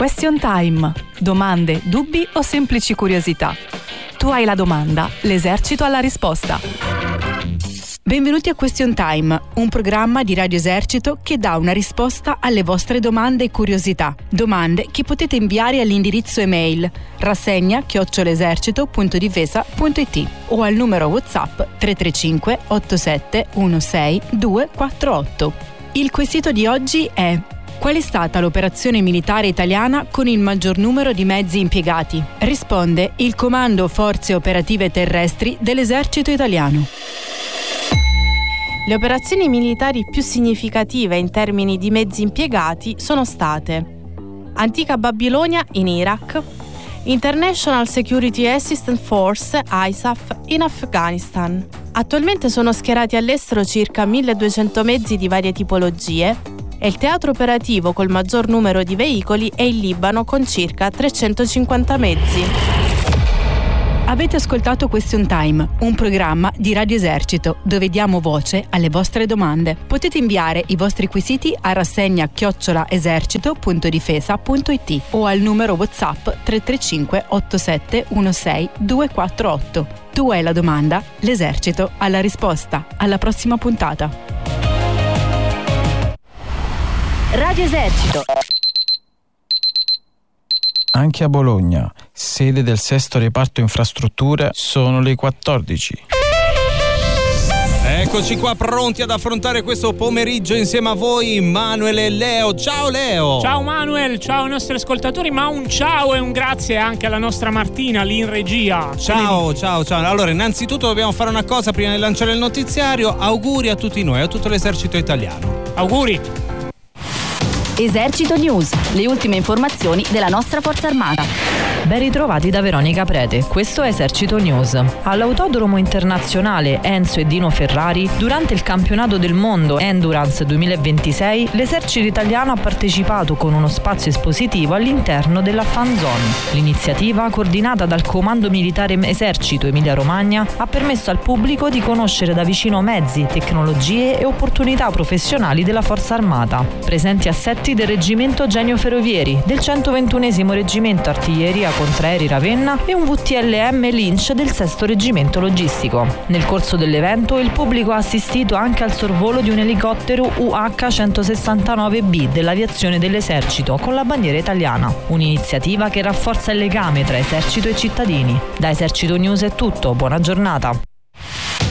Question Time. Domande, dubbi o semplici curiosità? Tu hai la domanda, l'esercito ha la risposta. Benvenuti a Question Time, un programma di Radio Esercito che dà una risposta alle vostre domande e curiosità. Domande che potete inviare all'indirizzo email rassegna@esercito.difesa.it o al numero WhatsApp 335 87 16 248. Il quesito di oggi è: qual è stata l'operazione militare italiana con il maggior numero di mezzi impiegati? Risponde il Comando Forze Operative Terrestri dell'Esercito Italiano. Le operazioni militari più significative in termini di mezzi impiegati sono state Antica Babilonia in Iraq, International Security Assistance Force (ISAF) in Afghanistan. Attualmente sono schierati all'estero circa 1200 mezzi di varie tipologie e il teatro operativo col maggior numero di veicoli è il Libano con circa 350 mezzi. Avete ascoltato Question Time, un programma di Radio Esercito dove diamo voce alle vostre domande. Potete inviare i vostri quesiti a rassegna@esercito.difesa.it o al numero WhatsApp 335 87 16 248. Tu hai la domanda, l'esercito ha la risposta. Alla prossima puntata. Radio Esercito. Anche a Bologna, sede del 6° reparto infrastrutture, sono le 14. Eccoci qua pronti ad affrontare questo pomeriggio insieme a voi, Manuel e Leo. Ciao Leo! Ciao Manuel, ciao ai nostri ascoltatori, ma un ciao e un grazie anche alla nostra Martina lì in regia. Ciao. Allora, innanzitutto dobbiamo fare una cosa prima di lanciare il notiziario. Auguri a tutti noi, a tutto l'esercito italiano. Auguri! Esercito News, le ultime informazioni della nostra Forza Armata. Ben ritrovati da Veronica Prete, questo è Esercito News. All'Autodromo Internazionale Enzo e Dino Ferrari, durante il campionato del mondo Endurance 2026, l'esercito italiano ha partecipato con uno spazio espositivo all'interno della Fan Zone. L'iniziativa, coordinata dal Comando Militare Esercito Emilia Romagna, ha permesso al pubblico di conoscere da vicino mezzi, tecnologie e opportunità professionali della Forza Armata. Presenti assetti del Reggimento Genio Ferrovieri, del 121° Reggimento Artiglieria Contraeri Ravenna e un VTLM Lynch del 6° Reggimento Logistico. Nel corso dell'evento il pubblico ha assistito anche al sorvolo di un elicottero UH-169B dell'aviazione dell'esercito con la bandiera italiana, un'iniziativa che rafforza il legame tra esercito e cittadini. Da Esercito News è tutto, buona giornata.